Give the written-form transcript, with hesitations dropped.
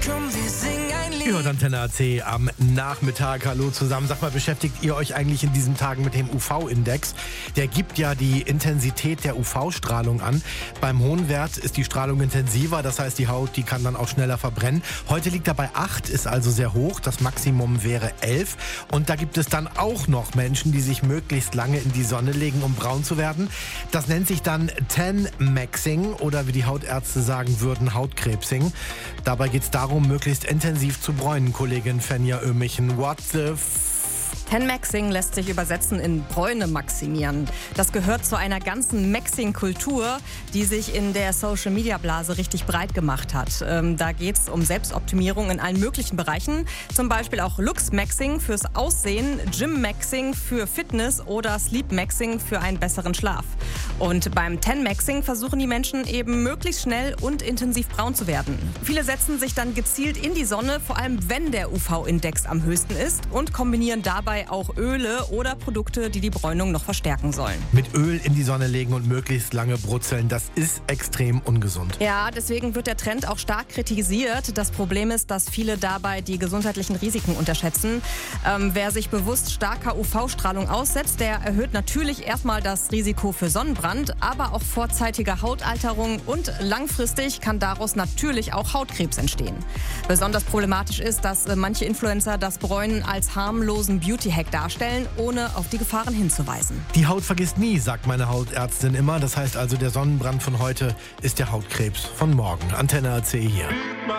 Komm, wir singen ein Lied. Ihr hört Antenne AC am Nachmittag. Hallo zusammen. Sag mal, beschäftigt ihr euch eigentlich in diesen Tagen mit dem UV-Index? Der gibt ja die Intensität der UV-Strahlung an. Beim hohen Wert ist die Strahlung intensiver, das heißt, die Haut, die kann dann auch schneller verbrennen. Heute liegt er bei 8, ist also sehr hoch. Das Maximum wäre 11. Und da gibt es dann auch noch Menschen, die sich möglichst lange in die Sonne legen, um braun zu werden. Das nennt sich dann Tan-Maxing oder wie die Hautärzte sagen würden, Hautkrebsing. Dabei geht es darum, möglichst intensiv zu bräunen, Kollegin Fenja Ömichen. What the Tan-Maxing lässt sich übersetzen in Bräune maximieren. Das gehört zu einer ganzen Maxing-Kultur, die sich in der Social-Media-Blase richtig breit gemacht hat. Da geht es um Selbstoptimierung in allen möglichen Bereichen. Zum Beispiel auch Lux-Maxing fürs Aussehen, Gym-Maxing für Fitness oder Sleep-Maxing für einen besseren Schlaf. Und beim Tan-Maxing versuchen die Menschen eben möglichst schnell und intensiv braun zu werden. Viele setzen sich dann gezielt in die Sonne, vor allem wenn der UV-Index am höchsten ist, und kombinieren dabei auch Öle oder Produkte, die die Bräunung noch verstärken sollen. Mit Öl in die Sonne legen und möglichst lange brutzeln, das ist extrem ungesund. Ja, deswegen wird der Trend auch stark kritisiert. Das Problem ist, dass viele dabei die gesundheitlichen Risiken unterschätzen. Wer sich bewusst starker UV-Strahlung aussetzt, der erhöht natürlich erstmal das Risiko für Sonnenbrand, aber auch vorzeitige Hautalterung und langfristig kann daraus natürlich auch Hautkrebs entstehen. Besonders problematisch ist, dass manche Influencer das Bräunen als harmlosen Beauty-Hack darstellen, ohne auf die Gefahren hinzuweisen. Die Haut vergisst nie, sagt meine Hautärztin immer. Das heißt also, der Sonnenbrand von heute ist der Hautkrebs von morgen. Antenne AC hier.